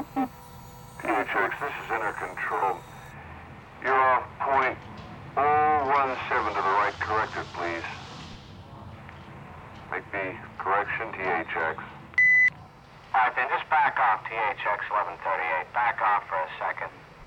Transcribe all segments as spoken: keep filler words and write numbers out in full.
T H X, this is Inner Control. You're off point oh one seven to the right. Correct it, please. Make the correction, T H X. All right, then just back off, T H X eleven thirty-eight. Back off for a second.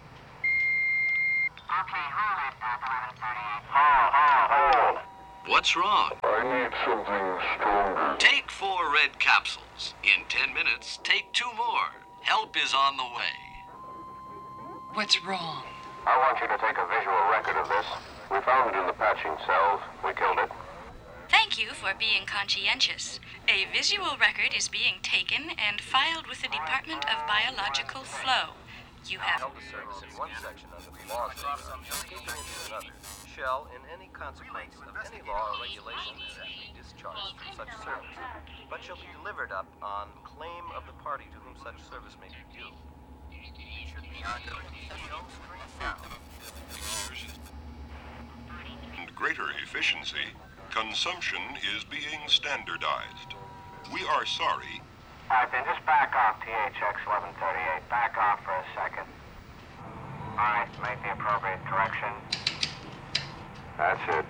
Okay, hold it, eleven thirty-eight. Hold, hold, hold. What's wrong? I need something stronger. Take four red capsules. In ten minutes, take two more. Help is on the way. What's wrong? I want you to take a visual record of this. We found it in the patching cells. We killed it. Thank you for being conscientious. A visual record is being taken and filed with the Department of Biological Flow. You have held a service in one section under the laws of escaping into another shall, in any consequence of any law or regulation, be discharged from such service, but shall be delivered up on claim of the party to whom such service may be due. Should be on your D T O screen now. And greater efficiency, consumption is being standardized. We are sorry. All right, then just back off, T H X eleven thirty-eight. Back off for a second. All right, make the appropriate correction. That's it.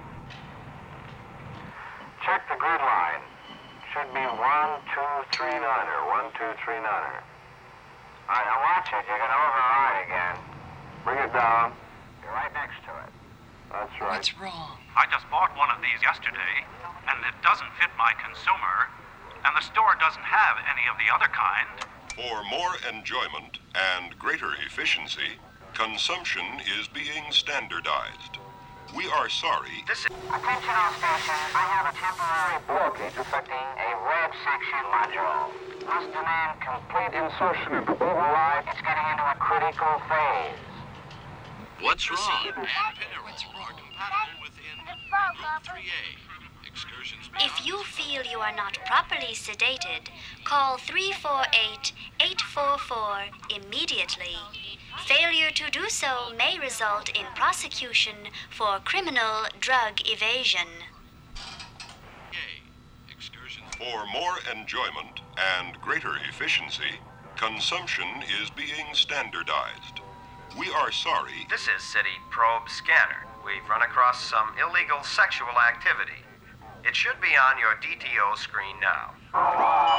Check the grid line. Should be one two three niner. one two three niner. All right, now watch it. You're going to override again. Bring it down. You're right next to it. That's right. What's wrong? I just bought one of these yesterday, and it doesn't fit my consumer, and the store doesn't have any of the other kind. For more enjoyment and greater efficiency, consumption is being standardized. We are sorry. This is... Attention all stations. I have a temporary blockage affecting a red section module. Must demand complete insertion into override. It's getting into a critical phase. What's wrong? And What's Pineroll wrong? are compatible within Group three A. Excursions If you feel you are not properly sedated, call three four eight, eight four four immediately. Failure to do so may result in prosecution for criminal drug evasion. A. Excursions For more enjoyment and greater efficiency, consumption is being standardized. We are sorry. This is City Probe Scanner. We've run across some illegal sexual activity. It should be on your D T O screen now.